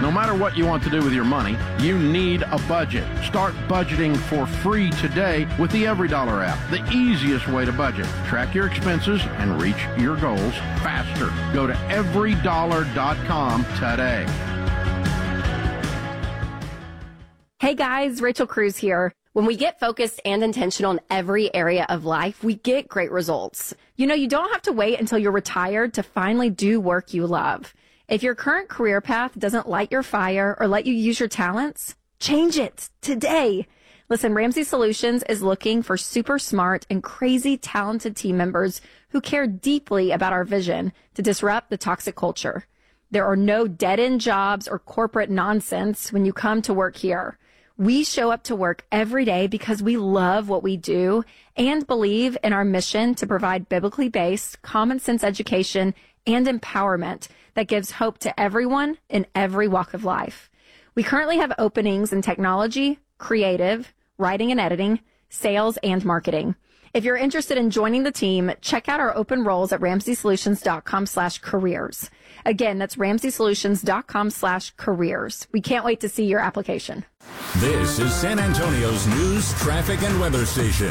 No matter what you want to do with your money, you need a budget. Start budgeting for free today with the EveryDollar app, the easiest way to budget. Track your expenses and reach your goals faster. Go to everydollar.com today. Hey guys, Rachel Cruz here. When we get focused and intentional in every area of life, we get great results. You know, you don't have to wait until you're retired to finally do work you love. If your current career path doesn't light your fire or let you use your talents, change it today. Listen, Ramsey Solutions is looking for super smart and crazy talented team members who care deeply about our vision to disrupt the toxic culture. There are no dead-end jobs or corporate nonsense when you come to work here. We show up to work every day because we love what we do and believe in our mission to provide biblically based, common sense education and empowerment that gives hope to everyone in every walk of life. We currently have openings in technology, creative, writing and editing, sales, and marketing. If you're interested in joining the team, check out our open roles at RamseySolutions.com/careers. Again, that's RamseySolutions.com/careers. We can't wait to see your application. This is San Antonio's news, traffic, and weather station.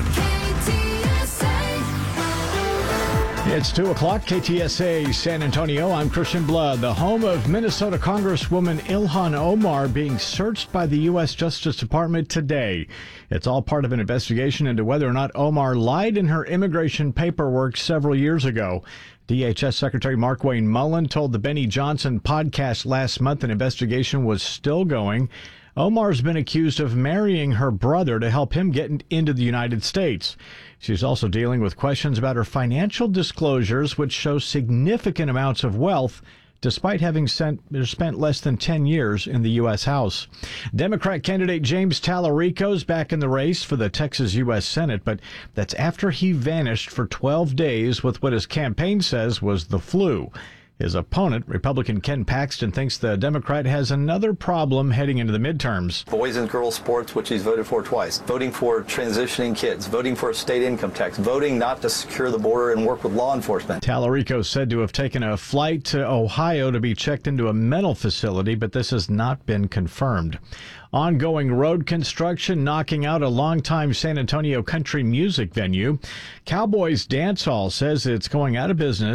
It's 2 o'clock, KTSA San Antonio. I'm Christian Blood. The home of Minnesota Congresswoman Ilhan Omar being searched by the U.S. Justice Department today. It's all part of an investigation into whether or not Omar lied in her immigration paperwork several years ago. DHS Secretary Markwayne Mullin told the Benny Johnson podcast last month an investigation was still going. Omar's been accused of marrying her brother to help him get into the United States. She's also dealing with questions about her financial disclosures, which show significant amounts of wealth, despite having spent less than 10 years in the U.S. House. Democrat candidate James Tallarico's back in the race for the Texas U.S. Senate, but that's after he vanished for 12 days with what his campaign says was the flu. His opponent, Republican Ken Paxton, thinks the Democrat has another problem heading into the midterms. Boys and girls sports, which he's voted for twice. Voting for transitioning kids. Voting for a state income tax. Voting not to secure the border and work with law enforcement. Tallarico said to have taken a flight to Ohio to be checked into a mental facility, but this has not been confirmed. Ongoing road construction knocking out a longtime San Antonio country music venue. Cowboys Dance Hall says it's going out of business